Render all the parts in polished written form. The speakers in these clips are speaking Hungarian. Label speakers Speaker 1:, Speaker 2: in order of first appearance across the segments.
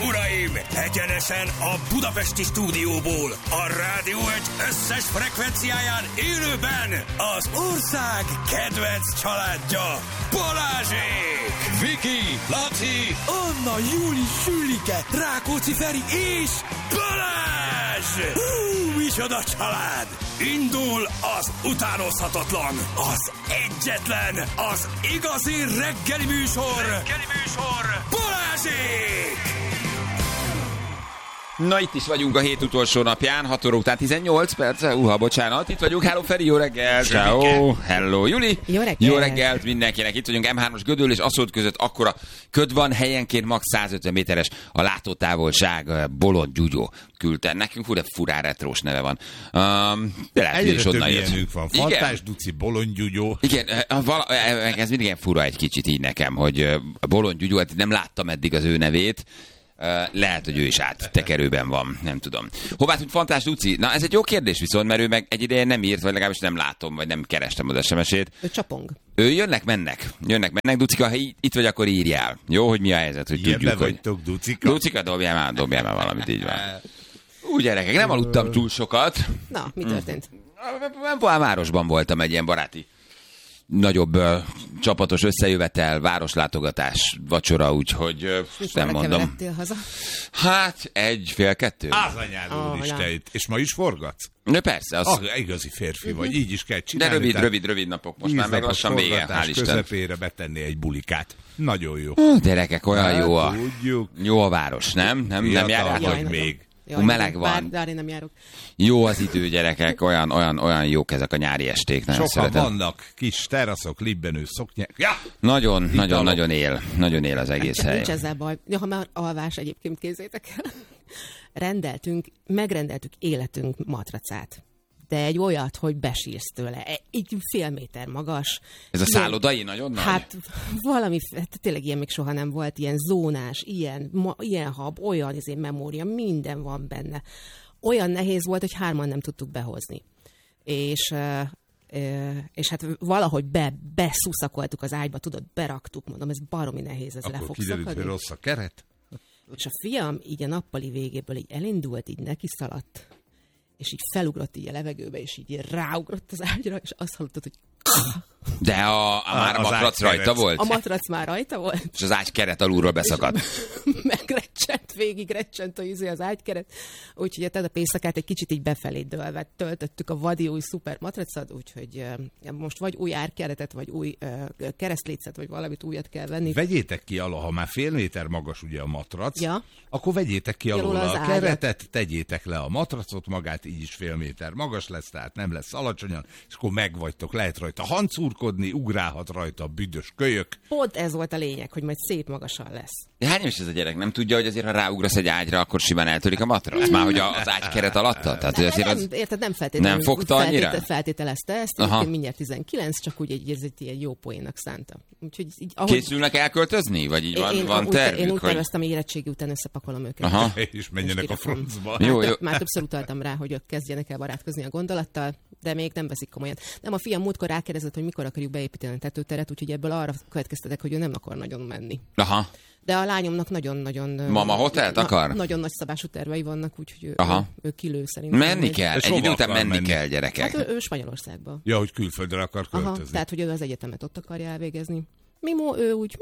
Speaker 1: uraim, egyenesen a budapesti stúdióból, a Rádió Egy összes frekvenciáján élőben az ország kedvenc családja, Balázsék!
Speaker 2: Viki, Laci,
Speaker 3: Anna, Júli, Sülike, Rákóczi Feri és
Speaker 1: Balázs! Micsoda család! Indul az utánozhatatlan, az egyetlen, az igazi reggeli műsor, Balázsék!
Speaker 2: Na itt is vagyunk a hét utolsó napján, 6 óra után 18 perc, bocsánat, itt vagyunk, hello Feri, jó reggel, ciao, hello Juli, jó reggelt mindenkinek, itt vagyunk M3-as Gödöll és Aszód között, akkora köd van, helyenként max. 150 méteres a látótávolság, Bolond Gyugyó küldte nekünk, de furán retrós neve van. De lehet, hogy is onnan jött.
Speaker 4: Van. Fantás Duci, Bolond Gyugyó.
Speaker 2: Igen, ez mindig ilyen fura egy kicsit így nekem, hogy Bolond Gyugyó, hát nem láttam eddig az ő nevét. Lehet, hogy ő is áttekerőben van, nem tudom. Hová tűnt Fantás Duci? Na, ez egy jó kérdés viszont, mert ő meg egy ideje nem írt, vagy legalábbis nem látom, vagy nem kerestem az SMS-ét.
Speaker 3: ő csapong.
Speaker 2: Ő jönnek, mennek. Ducika, ha itt vagy, akkor írjál. Jó, hogy mi a helyzet, hogy
Speaker 4: ilyen
Speaker 2: tudjuk, hogy...
Speaker 4: Ducika?
Speaker 2: Ducika, dobjál már valamit, így van. Úgy gyerekek, nem aludtam túl sokat.
Speaker 3: Na, mi történt?
Speaker 2: Nem városban voltam egy ilyen baráti nagyobb csapatos összejövetel, városlátogatás, vacsora, úgyhogy nem mondom.
Speaker 3: Haza?
Speaker 2: Hát, 1-1:30.
Speaker 4: Az anyád úristen, és ma is forgatsz?
Speaker 2: De persze. Az...
Speaker 4: igazi férfi vagy, így is kell csinálni.
Speaker 2: De rövid napok, most már meg lassan vége, hál' Isten.
Speaker 4: Közepére betenni egy bulikát. Nagyon jó.
Speaker 2: Gyerekek, olyan jó a város, nem járjátok
Speaker 4: még.
Speaker 2: Meleg van.
Speaker 3: Bár én nem járok.
Speaker 2: Jó az idő, gyerekek, olyan jók ezek a nyári esték. Sokan szeretem.
Speaker 4: Vannak kis teraszok, libbenő szoknyák. Ja!
Speaker 2: Nagyon él az egész hely.
Speaker 3: Nincs ezzel baj. Ja, ha már alvás egyébként, kézzétek el. Megrendeltük életünk matracát. De egy olyat, hogy besírsz tőle. Egy fél méter magas.
Speaker 2: Ez a szállodai nagyon nagy?
Speaker 3: Hát valami, tényleg ilyen még soha nem volt, ilyen zónás, ilyen hab, olyan memória, minden van benne. Olyan nehéz volt, hogy 3-an nem tudtuk behozni. És hát valahogy beszuszakoltuk az ágyba, tudod, beraktuk, mondom, ez baromi nehéz, ez le fog
Speaker 4: kiderült, hogy rossz a keret?
Speaker 3: És a fiam így a nappali végéből így elindult, így neki szaladt, és így felugrott így a levegőbe, és így ráugrott az ágyra, és azt hallottad, hogy...
Speaker 2: De már a matrac rajta volt?
Speaker 3: A matrac már rajta volt.
Speaker 2: És az ágykeret alulról beszakadt.
Speaker 3: Végigrecsent az ágykeret. Úgyhogy a éjszakát egy kicsit így befelé dőlve töltöttük a vadi új szuper matracot, úgyhogy most vagy új árkeretet, vagy új keresztlécet, vagy valamit újat kell venni.
Speaker 4: Vegyétek ki alól, ha már fél méter magas ugye a matrac,
Speaker 3: ja.
Speaker 4: Akkor vegyék ki alól a keretet, tegyétek le a matracot, magát így is fél méter magas lesz, tehát nem lesz alacsonyan, és akkor megvagytok, lehet rajta hancurkodni, ugrálhat rajta a büdös kölyök.
Speaker 3: Pont ez volt a lényeg, hogy majd szép magasan lesz.
Speaker 2: De hány éves ez a gyerek? Nem tudja, hogy azért, ha ráugrasz egy ágyra, akkor simán eltörik a matrac? Már hogy az ágykeret alatta? Tehát, hogy azért az...
Speaker 3: Érted, nem feltétlenül.
Speaker 2: Nem fogta annyira?
Speaker 3: Feltételezte ezt, mindjárt 19, csak úgy egy jó poénnak szánta. Úgyhogy így,
Speaker 2: készülnek elköltözni? Vagy így van tervük?
Speaker 3: Én úgy terveztem, hogy érettségi után összepakolom őket.
Speaker 2: Aha.
Speaker 4: És menjenek a francba.
Speaker 3: Már többször utaltam rá, hogy ők kezdjenek el barátkozni a gondolattal, de még nem veszik komolyan. Nem, a fiam múltkor rákérdezett, hogy mikor akarjuk beépíteni a tetőteret, úgyhogy ebből arra következtetek, hogy ő nem akar nagyon menni.
Speaker 2: Aha.
Speaker 3: De a lányomnak nagyon-nagyon...
Speaker 2: Mama hotelt akar?
Speaker 3: Nagyon nagy szabású tervei vannak, úgyhogy ő kilő szerint.
Speaker 2: Menni kell. Egy idő után menni kell, gyerekek.
Speaker 3: Hát ő Spanyolországba.
Speaker 4: Ja, hogy külföldre akar költözni.
Speaker 3: Aha, tehát, hogy ő az egyetemet ott akarja elvégezni. Mimó, ő úgy...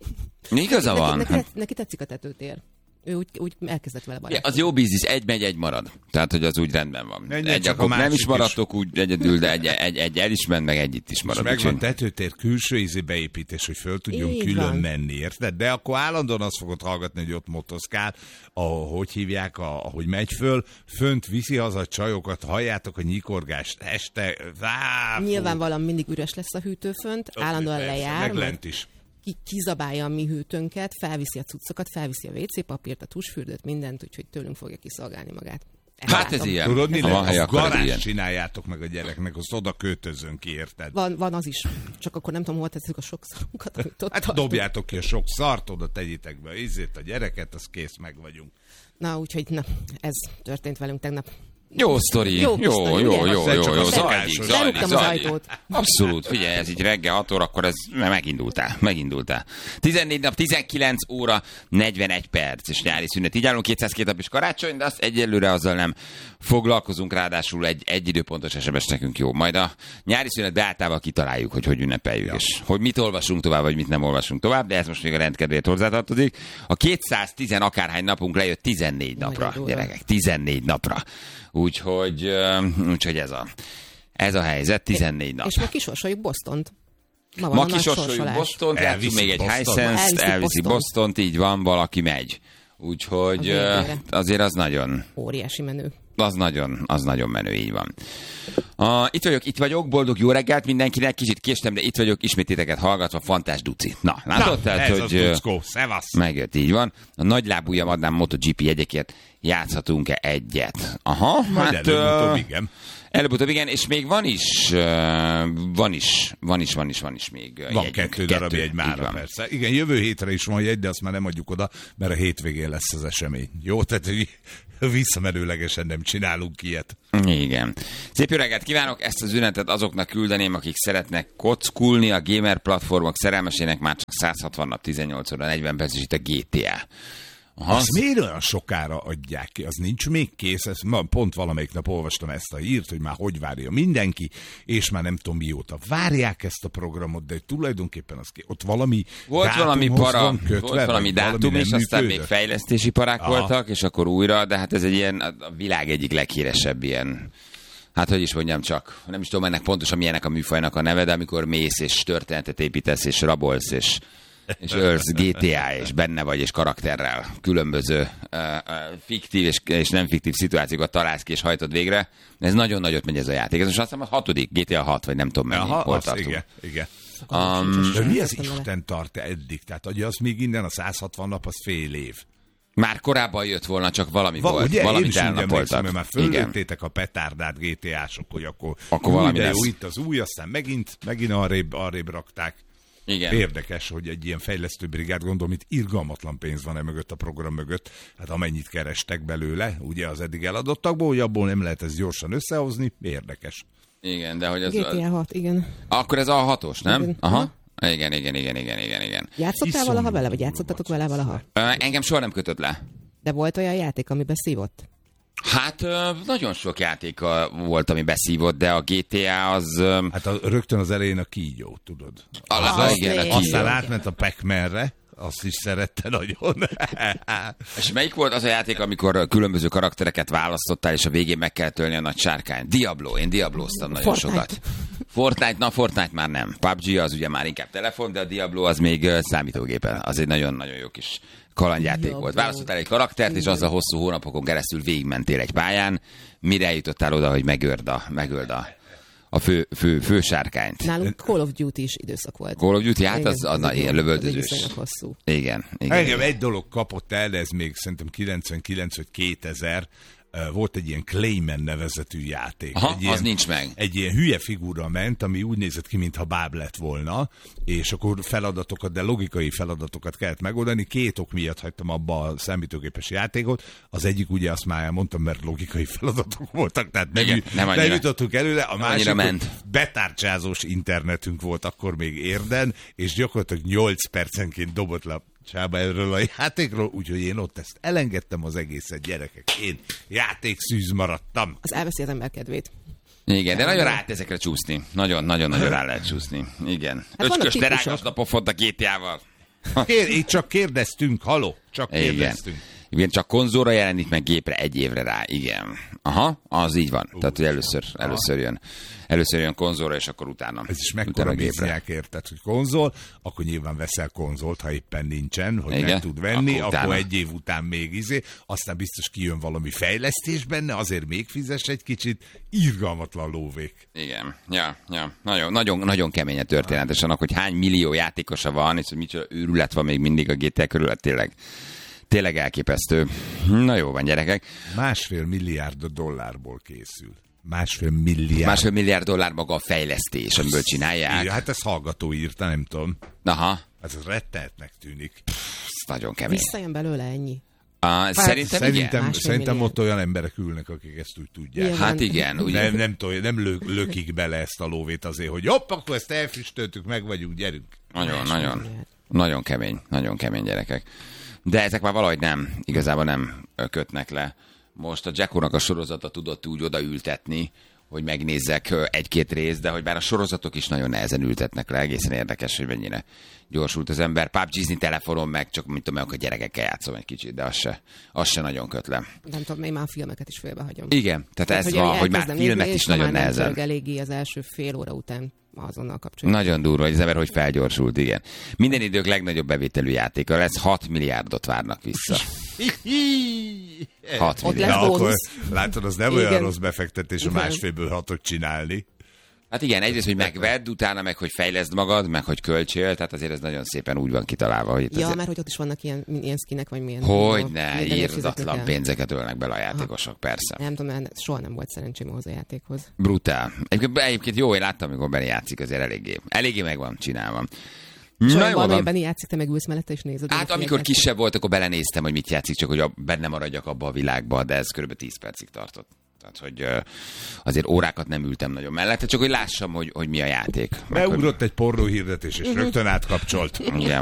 Speaker 2: Igaza van.
Speaker 3: Neki tetszik a tetőtér. Ő úgy elkezdett vele barátkozni.
Speaker 2: Az jó biznisz, egy megy, egy marad. Tehát, hogy az úgy rendben van. Egy akkor nem is maradtok úgy egyedül, de egy el is ment, meg egy itt is marad.
Speaker 4: És megvan tetőtér külső beépítés, hogy föl tudjon külön menni, érted? De akkor állandóan azt fogod hallgatni, hogy ott motoszkál, ahogy hívják, ahogy megy föl, fönt viszi haza a csajokat, halljátok a nyikorgást este.
Speaker 3: Nyilvánvalóan mindig üres lesz a hűtő fönt, állandóan lejár.
Speaker 4: Meg lent is.
Speaker 3: Kizabálja a mi hűtőnket, felviszi a cuccokat, felviszi a WC papírt, a tusfürdőt, mindent, úgyhogy tőlünk fogja kiszolgálni magát.
Speaker 2: Hát ez ilyen.
Speaker 4: Tudod, mi a garázs csináljátok meg a gyereknek, azt oda költözön ki, érted?
Speaker 3: Van az is. Csak akkor nem tudom, hol tesszük a sok szarunkat, amit ott
Speaker 4: hát dobjátok ki a sok szart, oda tegyétek be a gyereket, az kész, meg vagyunk.
Speaker 3: Na, úgyhogy ez történt velünk tegnap.
Speaker 2: Jó sztori, jó. Zajlik.
Speaker 3: Lerúgtam az ajtót.
Speaker 2: Abszolút, figyelj, ez így reggel 6 órakor, ez megindultál. 14 nap, 19 óra, 41 perc, és nyári szünet. Így állunk 202 nap is karácsony, de azt egyelőre azzal nem foglalkozunk, ráadásul egy időpontos SMS nekünk jó. Majd a nyári szünet beáltalában kitaláljuk, hogy ünnepeljük, és hogy mit olvasunk tovább, vagy mit nem olvasunk tovább, de ez most még a rendkedvéért hozzátartozik. A 210 akárhány napunk lejött 14 napra, gyerekek, 14 napra. Úgyhogy ez a helyzet, 14 nap.
Speaker 3: És ma kisorsoljuk Bostont.
Speaker 2: Ma kisorsoljuk Bostont, játszunk még egy Hisense-t, elviszi Bostont, így van, valaki megy. Úgyhogy azért az nagyon...
Speaker 3: Óriási menő.
Speaker 2: Az nagyon menő, így van. Itt vagyok, boldog jó reggelt mindenkinek, kicsit késtem, de itt vagyok, ismét titeket hallgatva, Fantás Duci. Na, látod? Tehát,
Speaker 4: ez
Speaker 2: hogy
Speaker 4: az Duckó, szevasz!
Speaker 2: Megjött, így van. A nagylábúja madnán MotoGP jegyekért játszhatunk-e egyet? Aha,
Speaker 4: majd előbb-utóbb igen.
Speaker 2: Előbb-utóbb igen, és még van is még
Speaker 4: van
Speaker 2: jegyünk.
Speaker 4: kettő darab jegy mára, persze. Igen, jövő hétre is van jegy, de azt már nem adjuk oda, mert a hétvégén lesz az esemény. Jó, tehát visszamenőlegesen nem csinálunk ilyet.
Speaker 2: Igen. Szép jó reggelt kívánok, ezt az üzenetet azoknak küldeném, akik szeretnek kockulni, a gamer platformok szerelmesének már csak 160 nap, 18 óra, 40 perc, és itt a GTA.
Speaker 4: Azt miért olyan sokára adják ki? Az nincs még kész. Pont valamelyik nap olvastam ezt a hírt, hogy már hogy várja mindenki, és már nem tudom mióta várják ezt a programot, de tulajdonképpen ott valami
Speaker 2: volt valami para,
Speaker 4: kötve,
Speaker 2: volt valami dátum, és aztán még fejlesztési parák voltak, és akkor újra, de hát ez egy ilyen, a világ egyik leghíresebb ilyen, hát hogy is mondjam csak, nem is tudom ennek pontosan milyenek a műfajnak a neve, de amikor mész és történetet építesz, és rabolsz, és őrsz GTA, és benne vagy, és karakterrel különböző fiktív és nem fiktív szituációkat találsz ki, és hajtod végre. Ez nagyon nagyot megy ez a játék. Ez most azt hiszem a 6. GTA 6, vagy nem tudom mennyi. Hol tartunk.
Speaker 4: Igen. De mi az Isten tart eddig? Tehát hogy az még innen a 160 nap, az fél év.
Speaker 2: Már korábban jött volna, csak valami volt.
Speaker 4: Ugye,
Speaker 2: valamit elnapoltak.
Speaker 4: Mert már föllőttétek a petárdát GTA-sok, hogy akkor
Speaker 2: valami lesz.
Speaker 4: Jó, itt az új, aztán megint arrébb rakták.
Speaker 2: Igen.
Speaker 4: Érdekes, hogy egy ilyen fejlesztő brigád, gondolom, itt irgalmatlan pénz van mögött a program mögött, hát amennyit kerestek belőle, ugye az eddig eladottakból, hogy abból nem lehet ezt gyorsan összehozni, érdekes.
Speaker 2: Igen, de hogy az...
Speaker 3: GTA 6, igen.
Speaker 2: Akkor ez a 6-os, nem?
Speaker 3: Igen.
Speaker 2: Aha. Igen.
Speaker 3: Játszottál valaha vele, vagy játszottatok vele valaha?
Speaker 2: Engem soha nem kötött le.
Speaker 3: De volt olyan játék, ami beszívott?
Speaker 2: Hát nagyon sok játék volt, ami beszívott, de a GTA az...
Speaker 4: Hát rögtön az elején a kígyó, tudod.
Speaker 2: Igen, a kígyó.
Speaker 4: Aztán átment a Pac-Manre, azt is szerette nagyon.
Speaker 2: És melyik volt az a játék, amikor különböző karaktereket választottál, és a végén meg kell tölni a nagy sárkányt? Diablo, én Diabloztam nagyon sokat. Fortnite már nem. PUBG az ugye már inkább telefon, de a Diablo az még számítógépen. Az egy nagyon-nagyon jó kis kalandjáték volt. Választottál egy karaktert, és azzal hosszú hónapokon keresztül végigmentél egy pályán, mire eljutottál oda, hogy megöld a fő sárkányt.
Speaker 3: Nálunk Call of Duty is időszak volt.
Speaker 2: Call of Duty, hát az ilyen lövöldözős. Igen.
Speaker 4: Engem egy dolog kapott el, de ez még szerintem 99 vagy 2000, volt egy ilyen Clayman nevezetű játék.
Speaker 2: Aha, az nincs meg.
Speaker 4: Egy ilyen hülye figura ment, ami úgy nézett ki, mintha báb lett volna, és akkor feladatokat, de logikai feladatokat kellett megoldani. 2 ok miatt hagytam abba a számítógépes játékot. Az egyik ugye azt már elmondtam, mert logikai feladatok voltak, tehát nem jutottunk előle. A másik, betárcsázós internetünk volt akkor még érden, és gyakorlatilag 8 percenként dobott le Csába erről a játékról, úgyhogy én ott ezt elengedtem az egészet, gyerekek. Én játékszűz maradtam. Az
Speaker 3: elveszi az ember kedvét.
Speaker 2: Igen, de nagyon rá lehet ezekre csúszni. Nagyon rá lehet csúszni. Igen. Hát öcskös, lerágast a pofont a GTA-val.
Speaker 4: Így csak kérdeztünk, haló, csak kérdeztünk.
Speaker 2: Igen, csak konzolra jelenik meg gépre 1 évre rá, igen. Aha, az így van. Tehát, hogy először jön konzolra, és akkor utána.
Speaker 4: Ez is mekkora bízják, érted, hogy konzol, akkor nyilván veszel konzolt, ha éppen nincsen, hogy igen? Meg tud venni, akkor 1 év után még aztán biztos kijön valami fejlesztés benne, azért még fizess egy kicsit, irgalmatlan lóvék.
Speaker 2: Igen, ja. Nagyon kemény a történet, és annak, hogy hány millió játékosa van, és hogy micsoda őrület van még mindig a GTA körül, tényleg elképesztő. Na jó van, gyerekek.
Speaker 4: $1,5 milliárd készül.
Speaker 2: $1,5 milliárd maga a fejlesztés, amiből csinálják.
Speaker 4: Ja, hát ez hallgató írta, nem tudom.
Speaker 2: Aha.
Speaker 4: Ez rettenetnek tűnik.
Speaker 2: Ez nagyon kemény.
Speaker 3: Visszajön belőle ennyi?
Speaker 4: Szerintem ott olyan emberek ülnek, akik ezt úgy tudják.
Speaker 3: Igen.
Speaker 2: Hát igen.
Speaker 4: Ugye? Nem lökik bele ezt a lóvét azért, hogy hopp, akkor ezt elfüstöltük, meg vagyunk, gyerünk.
Speaker 2: Nagyon kemény gyerekek. De ezek már valahogy igazából nem kötnek le. Most a Jacko-nak a sorozata tudott úgy odaültetni, hogy megnézzek egy-két részt, de hogy bár a sorozatok is nagyon nehezen ültetnek le, egészen érdekes, hogy mennyire gyorsult az ember. PUBG-zni telefonon meg, csak mint tudom, a gyerekekkel játszom egy kicsit, de az se nagyon köt le.
Speaker 3: Nem tudom, én már a filmeket is félbehagyom.
Speaker 2: Igen, tehát ez van, hogy már filmet is nagyon nehezen.
Speaker 3: Nem eléggé az első fél óra után azonnal kapcsolatban.
Speaker 2: Nagyon durva, hogy az ember hogy felgyorsult, igen. Minden idők legnagyobb bevételű játéka lesz, 6 milliárdot várnak vissza. 6 milliárd.
Speaker 4: Látod, az nem olyan rossz befektetés, a másfélből 6-ot csinálni.
Speaker 2: Hát igen, egyrészt, hogy megvedd, utána meg, hogy fejleszd magad, meg, hogy költsél, tehát azért ez nagyon szépen úgy van kitalálva. Hogy
Speaker 3: azért... mert hogy ott is vannak ilyen skinek, vagy milyen...
Speaker 2: Hogyne, írdatlan pénzeket ölnek bele a játékosok, persze.
Speaker 3: Nem tudom, soha nem volt szerencsém ahhoz a játékhoz.
Speaker 2: Brutál. Egyébként jó, én láttam, amikor Benni játszik, azért eléggé meg van csinálva.
Speaker 3: Van, hogy Benni játszik, te megülsz mellette és nézed.
Speaker 2: Hát amikor kisebb volt, akkor belenéztem, hogy mit játszik, csak hogy benne maradjak abba a világba, de ez kb. 10 percig tartott. Tehát, hogy azért órákat nem ültem nagyon mellette, csak hogy lássam, hogy mi a játék.
Speaker 4: Beugrott egy pornó hirdetés, és rögtön átkapcsolt.
Speaker 2: Igen,